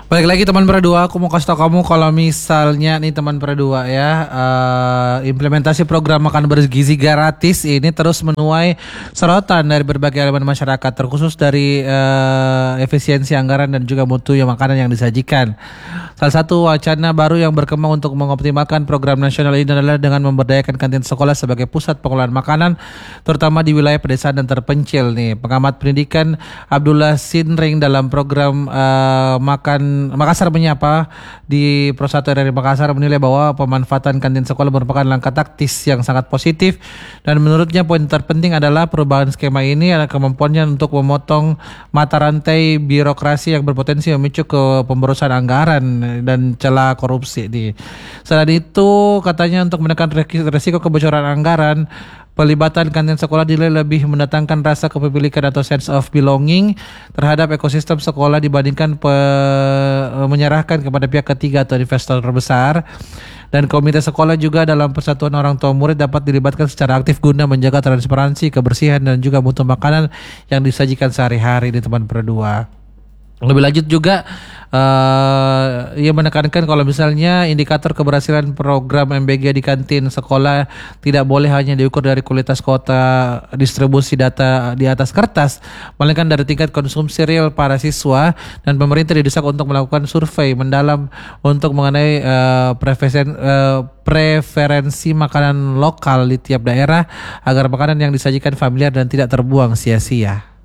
Balik lagi teman perdua, aku mau kasih tau kamu kalau misalnya nih teman perdua ya, implementasi program makan bergizi gratis ini terus menuai sorotan dari berbagai elemen masyarakat, terkhusus dari efisiensi anggaran dan juga mutu yang makanan yang disajikan. Salah satu wacana baru yang berkembang untuk mengoptimalkan program nasional ini adalah dengan memberdayakan kantin sekolah sebagai pusat pengolahan makanan, terutama di wilayah pedesaan dan terpencil nih. Pengamat pendidikan Abdullah Sinring dalam program Makassar Menyapa di Pro1 RRI Makassar menilai bahwa pemanfaatan kantin sekolah merupakan langkah taktis yang sangat positif, dan menurutnya poin terpenting adalah perubahan skema ini adalah kemampuannya untuk memotong mata rantai birokrasi yang berpotensi memicu ke pemborosan anggaran dan celah korupsi. Selain itu, katanya untuk menekan resiko kebocoran anggaran, pelibatan kantin sekolah dinilai lebih mendatangkan rasa kepemilikan atau sense of belonging terhadap ekosistem sekolah dibandingkan menyerahkan kepada pihak ketiga atau investor besar. Dan komite sekolah juga dalam persatuan orang tua murid dapat dilibatkan secara aktif guna menjaga transparansi, kebersihan, dan juga mutu makanan yang disajikan sehari-hari di teman perdua. Lebih lanjut juga ia menekankan kalau misalnya indikator keberhasilan program MBG di kantin sekolah tidak boleh hanya diukur dari kualitas kuota distribusi data di atas kertas, melainkan dari tingkat konsumsi real para siswa, dan pemerintah didesak untuk melakukan survei mendalam untuk mengenai preferensi makanan lokal di tiap daerah agar makanan yang disajikan familiar dan tidak terbuang sia-sia.